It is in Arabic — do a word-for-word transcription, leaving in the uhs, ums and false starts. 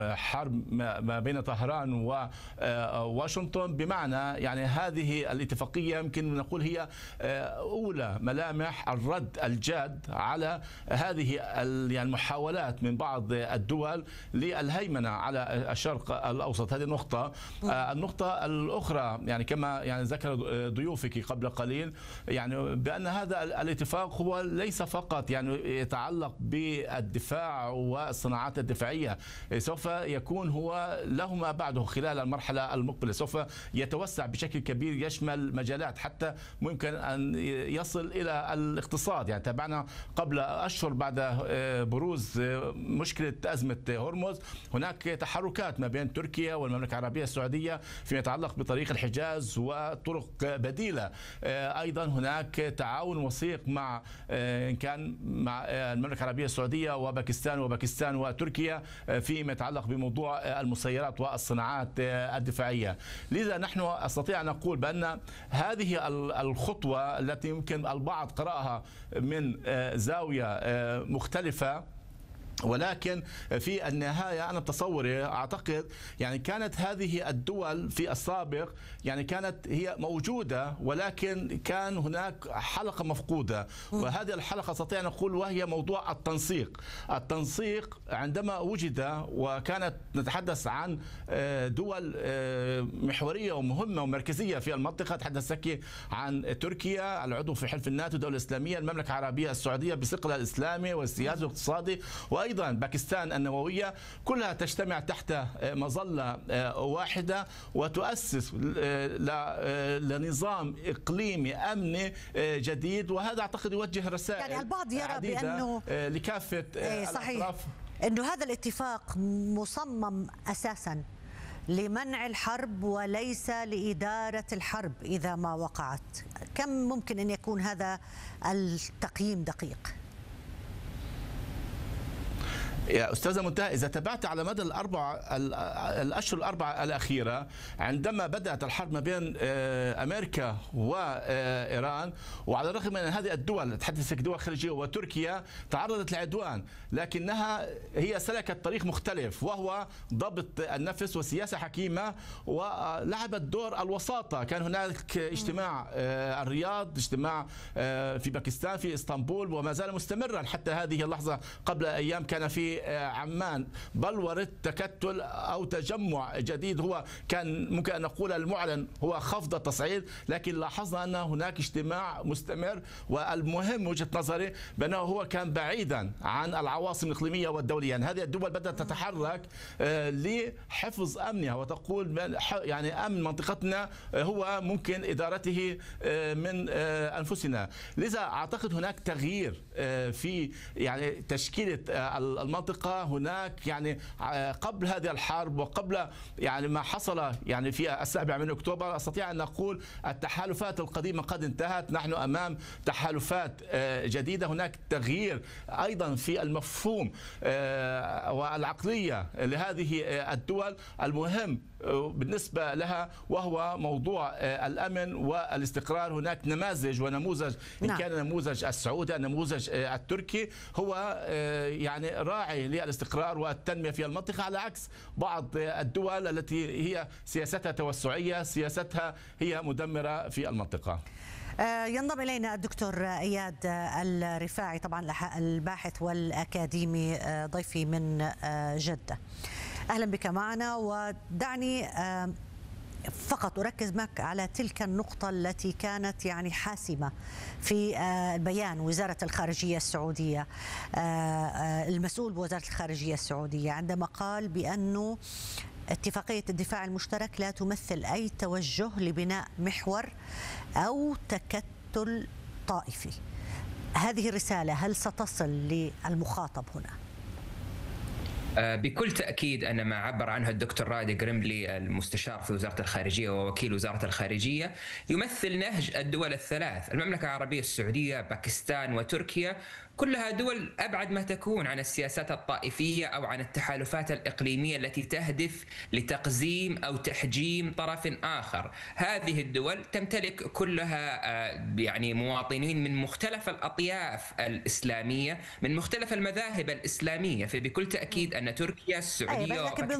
حرب ما بين طهران وواشنطن، بمعنى يعني هذه الاتفاقية يمكن نقول هي أولى ملامح الرد الجاد على هذه يعني المحاولات من بعض الدول للهيمنة على الشرق الأوسط. هذه النقطة. النقطة الأخرى يعني كما يعني ذكر ضيوفك قبل قليل يعني بأن هذا الاتفاق هو ليس فقط يعني يتعلق بالدفاع والصناعات الدفاعية، سوف يكون هو له ما بعده خلال المرحلة المقبلة، سوف يتوسع بشكل كبير، يشمل مجالات حتى ممكن أن يصل إلى الاقتصاد. يعني تابعنا قبل أشهر بعد بروز مشكلة أزمة هرمز هناك تحركات ما بين تركيا والمملكة العربية السعودية فيما يتعلق بطريق الحجاز وطرق بديلة. أيضا هناك تعاون وثيق مع إن كان مع المملكة العربية السعودية وباكستان وباكستان وتركيا فيما يتعلق بموضوع المسيرات والصناعات الدفاعية. لذا نحن أستطيع أن نقول بأن هذه الخطوة التي يمكن البعض قرأها من زاوية مختلفة، ولكن في النهاية أنا بتصوري أعتقد يعني كانت هذه الدول في السابق يعني كانت هي موجودة، ولكن كان هناك حلقة مفقودة، وهذه الحلقة أستطيع أن أقول وهي موضوع التنسيق. التنسيق عندما وجد وكانت نتحدث عن دول محورية ومهمة ومركزية في المنطقة، تحدثك عن تركيا العضو في حلف الناتو، الدولة الإسلامية، المملكة العربية السعودية بثقلها الإسلامي والسياسي والاقتصادي، وأيضا باكستان النووية، كلها تجتمع تحت مظلة واحدة وتؤسس لنظام إقليمي أمني جديد. وهذا أعتقد يوجه رسائل يعني البعض يرى بأنه لكافة صحيح الأطراف أنه هذا الاتفاق مصمم أساسا لمنع الحرب وليس لإدارة الحرب إذا ما وقعت. كم ممكن أن يكون هذا التقييم دقيق؟ يا أستاذة منتهى، إذا تابعت على مدى الأربع الأشهر الأربعة الأخيرة عندما بدأت الحرب ما بين أمريكا وإيران، وعلى الرغم من أن هذه الدول تحدث دول خليجية وتركيا تعرضت لعدوان، لكنها هي سلكت طريق مختلف وهو ضبط النفس وسياسة حكيمة، ولعبت دور الوساطة. كان هناك اجتماع الرياض، اجتماع في باكستان في اسطنبول، وما زال مستمرا حتى هذه اللحظة. قبل أيام كان في عمان بلورة تكتل أو تجمع جديد، هو كان ممكن أن نقول المعلن هو خفض التصعيد، لكن لاحظنا أن هناك اجتماع مستمر. والمهم وجهة نظري بأنه هو كان بعيدا عن العواصم الإقليمية والدولية. يعني هذه الدول بدأت تتحرك لحفظ أمنها وتقول يعني أمن منطقتنا هو ممكن إدارته من أنفسنا. لذا أعتقد هناك تغيير في يعني تشكيلة المنطقة هناك. يعني قبل هذه الحرب وقبل يعني ما حصل يعني في السابع من أكتوبر، أستطيع أن نقول التحالفات القديمة قد انتهت، نحن أمام تحالفات جديدة. هناك تغيير أيضا في المفهوم والعقلية لهذه الدول المهم بالنسبة لها وهو موضوع الأمن والاستقرار. هناك نماذج ونموذج، إن نعم. كان نموذج السعودي، النموذج التركي هو يعني راعي للاستقرار والتنمية في المنطقة، على عكس بعض الدول التي هي سياستها توسعية، سياستها هي مدمرة في المنطقة. ينضم إلينا الدكتور إياد الرفاعي، طبعا الباحث والأكاديمي، ضيفي من جدة. أهلا بك معنا، ودعني فقط أركز معك على تلك النقطة التي كانت يعني حاسمة في بيان وزارة الخارجية السعودية، المسؤول بوزارة الخارجية السعودية، عندما قال بأنه اتفاقية الدفاع المشترك لا تمثل أي توجه لبناء محور أو تكتل طائفي. هذه الرسالة هل ستصل للمخاطب هنا؟ بكل تأكيد أن ما عبر عنه الدكتور رادي قرملي المستشار في وزارة الخارجية ووكيل وزارة الخارجية يمثل نهج الدول الثلاث، المملكة العربية السعودية، باكستان وتركيا، كلها دول أبعد ما تكون عن السياسات الطائفية أو عن التحالفات الإقليمية التي تهدف لتقزيم أو تحجيم طرف آخر. هذه الدول تمتلك كلها يعني مواطنين من مختلف الأطياف الإسلامية، من مختلف المذاهب الإسلامية، فبكل تأكيد أن تركيا، السعودية